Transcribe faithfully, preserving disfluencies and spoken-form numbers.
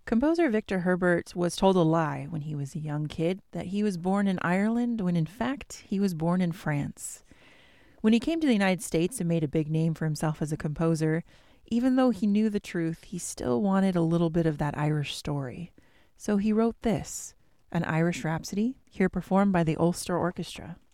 Composer Victor Herbert was told a lie when he was a young kid that he was born in Ireland when in fact he was born in France. When he came to the United States and made a big name for himself as a composer, even though he knew the truth, he still wanted a little bit of that Irish story. So he wrote this, an Irish Rhapsody, here performed by the Ulster Orchestra.